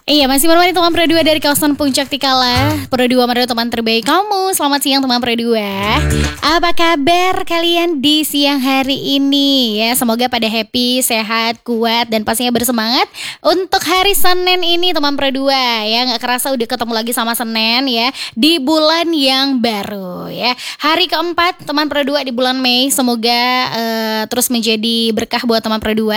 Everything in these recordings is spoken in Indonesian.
Iya, masih menemani teman Pro 2 dari kawasan Puncak Tikala. Pro 2 adalah teman terbaik kamu. Selamat siang teman Pro 2. Apa kabar kalian di siang hari ini? Ya, semoga pada happy, sehat, kuat, dan pastinya bersemangat untuk hari Senin ini teman Pro 2. Ya, gak kerasa udah ketemu lagi sama Senin ya, di bulan yang baru ya. Hari keempat teman Pro 2 di bulan Mei. Semoga terus menjadi berkah buat teman Pro 2.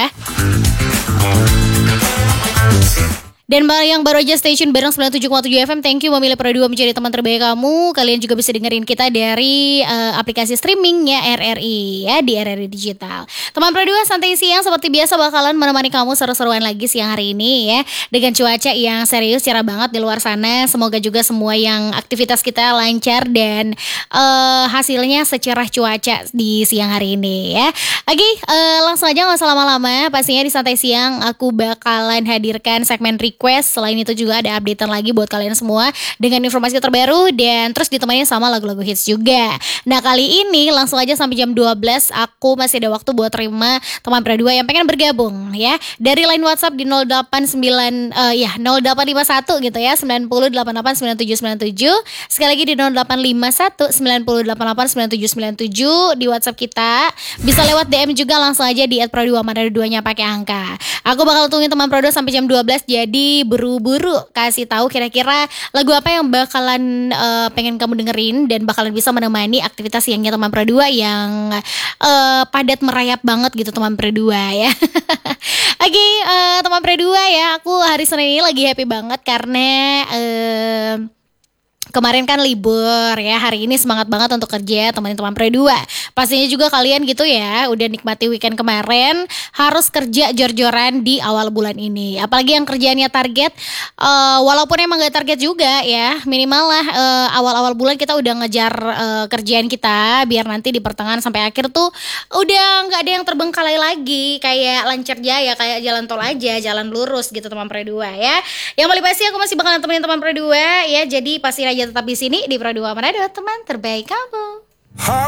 Dan yang baru aja station bareng 97,7 FM, thank you memilih Pro 2 menjadi teman terbaik kamu. Kalian juga bisa dengerin kita dari aplikasi streamingnya RRI ya, di RRI Digital. Teman Pro 2 santai siang seperti biasa bakalan menemani kamu seru-seruan lagi siang hari ini ya, dengan cuaca yang serius cerah banget di luar sana. Semoga juga semua yang aktivitas kita lancar dan hasilnya secerah cuaca di siang hari ini ya. Oke, langsung aja gak usah lama-lama. Pastinya di santai siang aku bakalan hadirkan segmen request. Selain itu juga ada updatean lagi buat kalian semua dengan informasi terbaru dan terus ditemani sama lagu-lagu hits juga. Nah, kali ini langsung aja sampai jam 12 aku masih ada waktu buat terima teman Pro 2 yang pengen bergabung ya. Dari line WhatsApp di 089 0851 gitu ya, 90889797. Sekali lagi di 0851 90889797 di WhatsApp kita. Bisa lewat DM juga langsung aja di @pro2 mana duanya pakai angka. Aku bakal tungguin teman Pro 2 sampai jam 12, jadi buru-buru kasih tahu kira-kira lagu apa yang bakalan pengen kamu dengerin dan bakalan bisa menemani aktivitas siangnya teman Pro 2 yang padat merayap banget gitu teman Pro 2 ya. Oke, teman Pro 2 ya, aku hari Senin ini lagi happy banget karena kemarin kan libur ya, hari ini semangat banget untuk kerja teman-teman Pro 2. Pastinya juga kalian gitu ya, udah nikmati weekend kemarin, harus kerja jor-joran di awal bulan ini. Apalagi yang kerjaannya target, walaupun emang gak target juga ya, minimal lah awal-awal bulan kita udah ngejar kerjaan kita, biar nanti di pertengahan sampai akhir tuh udah gak ada yang terbengkalai lagi, kayak lancar jaya, kayak jalan tol aja, jalan lurus gitu teman Pro 2 ya. Yang paling pasti aku masih bakalan temenin teman Pro 2 ya, jadi pasti aja tetap di sini di Pro 2 Manado, teman terbaik kamu.